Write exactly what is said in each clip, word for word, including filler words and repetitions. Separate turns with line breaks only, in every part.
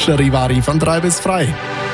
Charivari von drei bis frei.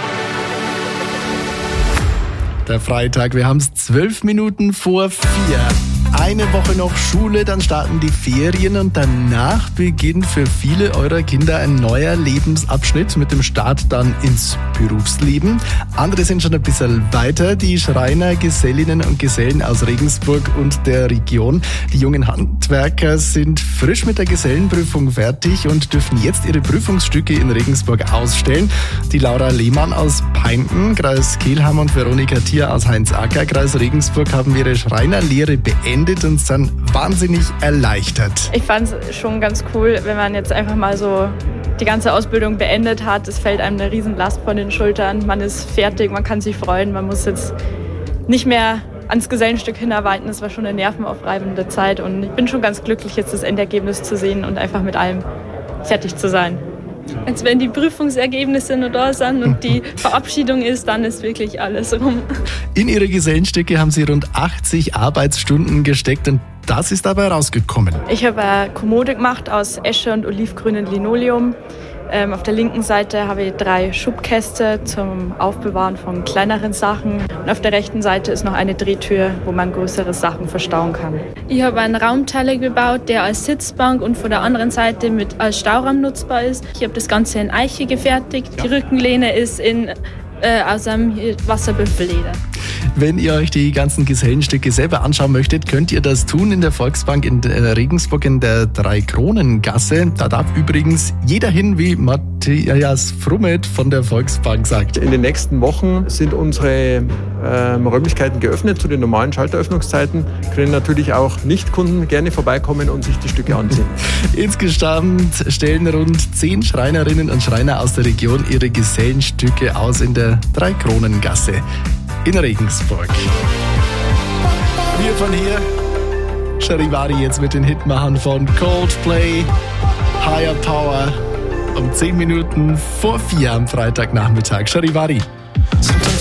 Der Freitag, wir haben es zwölf Minuten vor vier. Eine Woche noch Schule, dann starten die Ferien und danach beginnt für viele eurer Kinder ein neuer Lebensabschnitt mit dem Start dann ins Berufsleben. Andere sind schon ein bisschen weiter, die Schreiner, Gesellinnen und Gesellen aus Regensburg und der Region. Die jungen Handwerker sind frisch mit der Gesellenprüfung fertig und dürfen jetzt ihre Prüfungsstücke in Regensburg ausstellen. Die Laura Lehmann aus Peinten, Kreis Kelheim, und Veronika Thier aus Heinz-Acker, Kreis Regensburg, haben ihre Schreinerlehre beendet und sind wahnsinnig erleichtert.
Ich fand es schon ganz cool, wenn man jetzt einfach mal so die ganze Ausbildung beendet hat. Es fällt einem eine Riesenlast von den Schultern. Man ist fertig, man kann sich freuen. Man muss jetzt nicht mehr ans Gesellenstück hinarbeiten. Es war schon eine nervenaufreibende Zeit und ich bin schon ganz glücklich, jetzt das Endergebnis zu sehen und einfach mit allem fertig zu sein.
Als wenn die Prüfungsergebnisse noch da sind und die Verabschiedung ist, dann ist wirklich alles rum.
In ihre Gesellenstücke haben sie rund achtzig Arbeitsstunden gesteckt und das ist dabei rausgekommen.
Ich habe eine Kommode gemacht aus Esche und olivgrünem Linoleum. Ähm, auf der linken Seite habe ich drei Schubkäste zum Aufbewahren von kleineren Sachen. Und auf der rechten Seite ist noch eine Drehtür, wo man größere Sachen verstauen kann.
Ich habe einen Raumteller gebaut, der als Sitzbank und von der anderen Seite mit als Stauraum nutzbar ist. Ich habe das Ganze in Eiche gefertigt. Die Rückenlehne ist in, äh, aus einem Wasserbüffelleder.
Wenn ihr euch die ganzen Gesellenstücke selber anschauen möchtet, könnt ihr das tun in der Volksbank in Regensburg in der Drei-Kronen-Gasse. Da darf übrigens jeder hin, wie Matthias Frummet von der Volksbank sagt.
In den nächsten Wochen sind unsere ähm, Räumlichkeiten geöffnet zu den normalen Schalteröffnungszeiten. Können natürlich auch Nichtkunden gerne vorbeikommen und sich die Stücke ansehen.
Insgesamt stellen rund zehn Schreinerinnen und Schreiner aus der Region ihre Gesellenstücke aus in der Drei-Kronen-Gasse in Regensburg. Wir von hier, Charivari jetzt mit den Hitmachern von Coldplay, Higher Power, um zehn Minuten vor vier am Freitagnachmittag. Charivari.